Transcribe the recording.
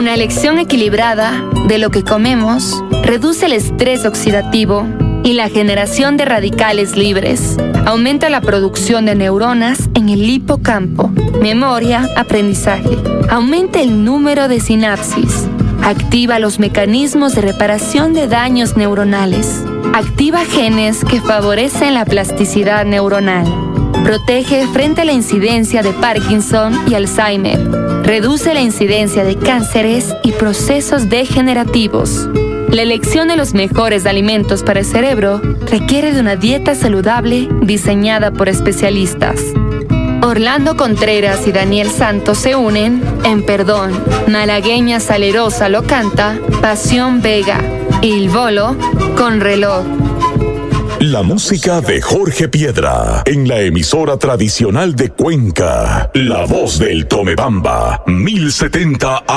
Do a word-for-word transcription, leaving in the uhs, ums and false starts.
Una elección equilibrada de lo que comemos reduce el estrés oxidativo y la generación de radicales libres. Aumenta la producción de neuronas en el hipocampo, memoria, aprendizaje. Aumenta el número de sinapsis. Activa los mecanismos de reparación de daños neuronales. Activa genes que favorecen la plasticidad neuronal. Protege frente a la incidencia de Parkinson y Alzheimer. Reduce la incidencia de cánceres y procesos degenerativos. La elección de los mejores alimentos para el cerebro requiere de una dieta saludable diseñada por especialistas. Orlando Contreras y Daniel Santos se unen en Perdón. Malagueña Salerosa lo canta Pasión Vega. Y El Bolo con Reloj. La música de Jorge Piedra en la emisora tradicional de Cuenca. La voz del Tomebamba, mil setenta